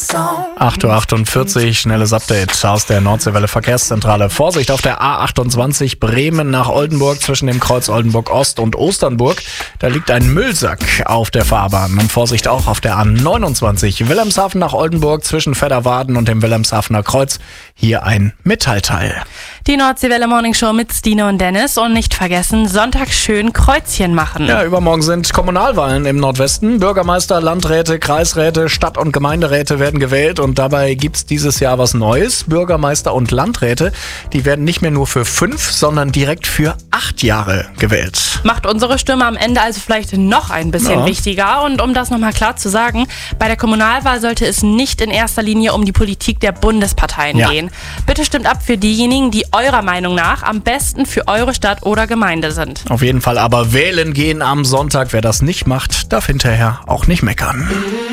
8:48 Uhr, schnelles Update aus der Nordseewelle Verkehrszentrale. Vorsicht auf der A28 Bremen nach Oldenburg zwischen dem Kreuz Oldenburg Ost und Osternburg. Da liegt ein Müllsack auf der Fahrbahn. Und Vorsicht auch auf der A29 Wilhelmshaven nach Oldenburg zwischen Fedderwarden und dem Wilhelmshavener Kreuz. Hier ein Metallteil. Die Nordseewelle Morning Show mit Stine und Dennis. Und nicht vergessen, Sonntag schön Kreuzchen machen. Ja, übermorgen sind Kommunalwahlen im Nordwesten. Bürgermeister, Landräte, Kreisräte, Stadt- und Gemeinderäte werden gewählt. Und dabei gibt's dieses Jahr was Neues. Bürgermeister und Landräte, die werden nicht mehr nur für 5, sondern direkt für 8 Jahre gewählt. Macht unsere Stimme am Ende also vielleicht noch ein bisschen wichtiger. Und um das nochmal klar zu sagen, bei der Kommunalwahl sollte es nicht in erster Linie um die Politik der Bundesparteien gehen. Bitte stimmt ab für diejenigen, die eurer Meinung nach am besten für eure Stadt oder Gemeinde sind. Auf jeden Fall aber wählen gehen am Sonntag. Wer das nicht macht, darf hinterher auch nicht meckern.